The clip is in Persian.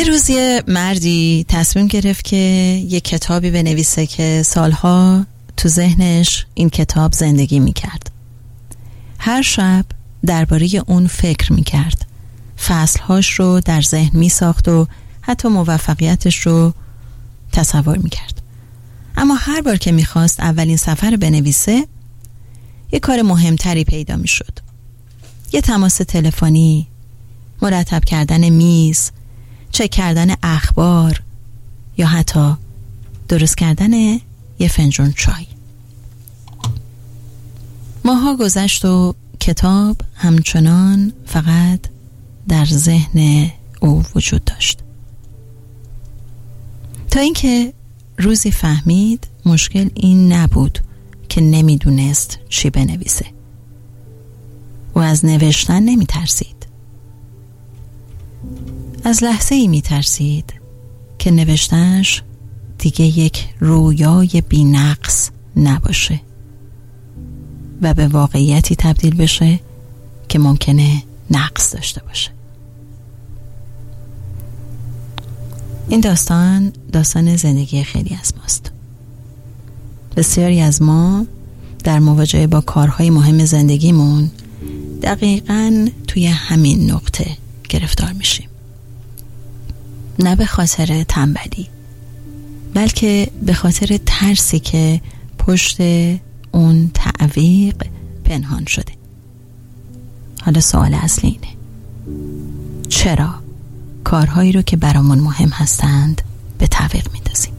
یه روز یه مردی تصمیم گرفت که یه کتابی بنویسه که سالها تو ذهنش این کتاب زندگی میکرد. هر شب درباره اون فکر میکرد، فصلهاش رو در ذهن میساخت و حتی موفقیتش رو تصور میکرد. اما هر بار که میخواست اولین صفحه رو بنویسه یه کار مهمتری پیدا میشد. یه تماس تلفنی، مرتب کردن میز، چک کردن اخبار یا حتی درست کردن یه فنجون چای. ماها گذشت و کتاب همچنان فقط در ذهن او وجود داشت، تا اینکه روزی فهمید مشکل این نبود که نمیدونست چی بنویسه. او از نوشتن نمی ترسید، از لحظه ای می ترسید که نوشتنش دیگه یک رویای بی نقص نباشه و به واقعیتی تبدیل بشه که ممکنه نقص داشته باشه. این داستان زندگی خیلی از ماست. بسیاری از ما در مواجهه با کارهای مهم زندگیمون دقیقاً توی همین نقطه گرفتار میشیم. نه به خاطر تنبلی، بلکه به خاطر ترسی که پشت اون تعویق پنهان شده. حالا سوال اصلی اینه: چرا کارهایی رو که برامون مهم هستند به تعویق میندازیم؟